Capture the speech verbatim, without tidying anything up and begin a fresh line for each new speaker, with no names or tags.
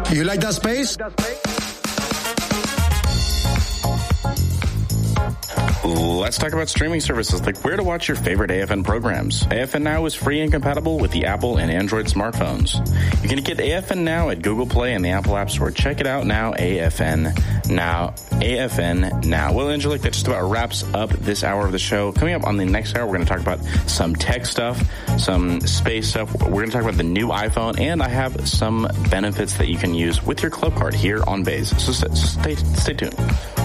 You like that space?
Let's talk about streaming services, like where to watch your favorite A F N programs. A F N Now is free and compatible with the Apple and Android smartphones. You can get A F N Now at Google Play and the Apple App Store. Check it out now, A F N Now. A F N Now. Well, Angelique, that just about wraps up this hour of the show. Coming up on the next hour, we're going to talk about some tech stuff, some space stuff. We're going to talk about the new iPhone, and I have some benefits that you can use with your Club Card here on Bays. So stay, stay tuned.